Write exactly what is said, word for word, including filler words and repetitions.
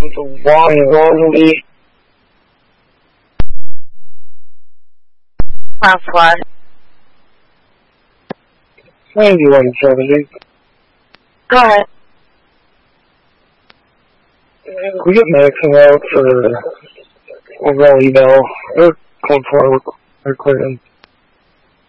Why Rosalie? Class what? ninety-one seventy. Go ahead. We get medicine out for overall eval. They're going forward. They're clearing.